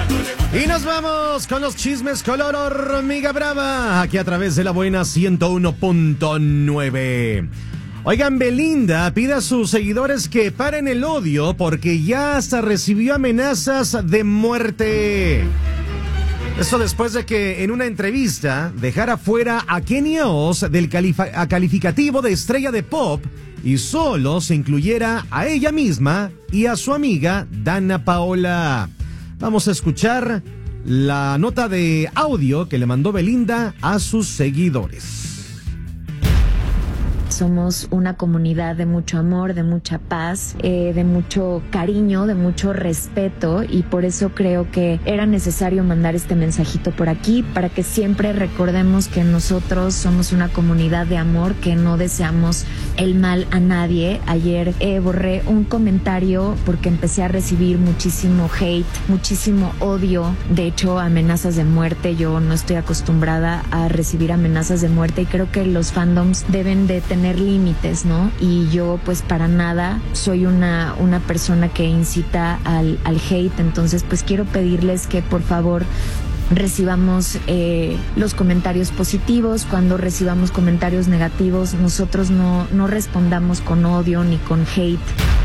Y nos vamos con los chismes color hormiga brava, aquí a través de la buena 101.9. Oigan, Belinda pide a sus seguidores que paren el odio porque ya hasta recibió amenazas de muerte. Esto después de que en una entrevista dejara fuera a Kenia Oz del calificativo de estrella de pop y solo se incluyera a ella misma y a su amiga Dana Paola. Vamos a escuchar la nota de audio que le mandó Belinda a sus seguidores. Somos una comunidad de mucho amor, de mucha paz, de mucho cariño, de mucho respeto, y por eso creo que era necesario mandar este mensajito por aquí para que siempre recordemos que nosotros somos una comunidad de amor, que no deseamos el mal a nadie. Ayer borré un comentario porque empecé a recibir muchísimo hate, muchísimo odio, de hecho amenazas de muerte. Yo no estoy acostumbrada a recibir amenazas de muerte y creo que los fandoms deben de tener límites, ¿no? Y yo pues para nada soy una persona que incita al hate, entonces pues quiero pedirles que por favor recibamos los comentarios positivos. Cuando recibamos comentarios negativos, nosotros no respondamos con odio ni con hate.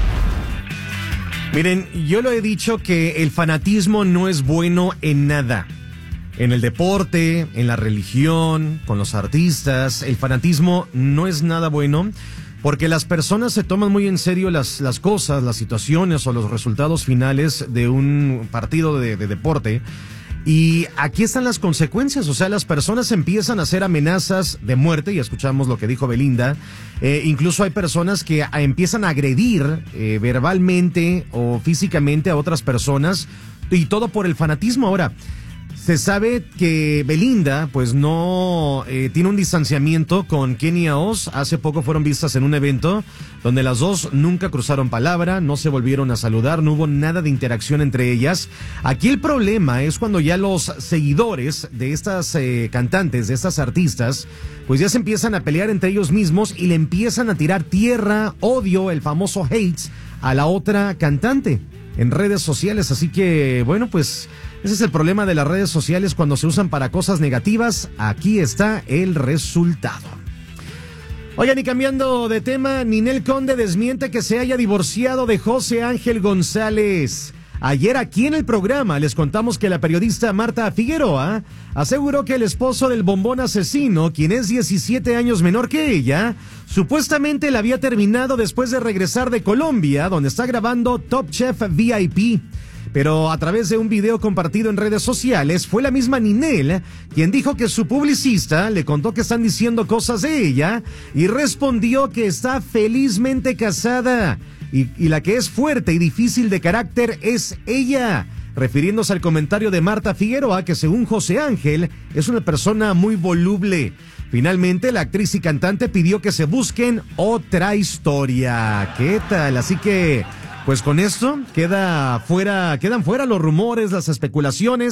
Miren, yo lo he dicho que el fanatismo no es bueno en nada. En el deporte, en la religión, con los artistas, el fanatismo no es nada bueno porque las personas se toman muy en serio las cosas, las situaciones o los resultados finales de un partido de deporte. Y aquí están las consecuencias, o sea, las personas empiezan a hacer amenazas de muerte, y escuchamos lo que dijo Belinda. Incluso hay personas que empiezan a agredir verbalmente o físicamente a otras personas, y todo por el fanatismo. Ahora, se sabe que Belinda pues no tiene un distanciamiento con Kenia Oz. Hace poco fueron vistas en un evento donde las dos nunca cruzaron palabra, no se volvieron a saludar, no hubo nada de interacción entre ellas. Aquí el problema es cuando ya los seguidores de estas cantantes, de estas artistas, pues ya se empiezan a pelear entre ellos mismos y le empiezan a tirar tierra, odio, el famoso hate a la otra cantante en redes sociales. Así que bueno, pues ese es el problema de las redes sociales cuando se usan para cosas negativas. Aquí está el resultado. Oigan, y cambiando de tema, Ninel Conde desmiente que se haya divorciado de José Ángel González. Ayer aquí en el programa les contamos que la periodista Marta Figueroa aseguró que el esposo del bombón asesino, quien es 17 años menor que ella, supuestamente la había terminado después de regresar de Colombia, donde está grabando Top Chef VIP. Pero a través de un video compartido en redes sociales, fue la misma Ninel quien dijo que su publicista le contó que están diciendo cosas de ella y respondió que está felizmente casada y la que es fuerte y difícil de carácter es ella, refiriéndose al comentario de Marta Figueroa que según José Ángel es una persona muy voluble. Finalmente, la actriz y cantante pidió que se busquen otra historia. ¿Qué tal? Así que pues con esto quedan fuera los rumores, las especulaciones.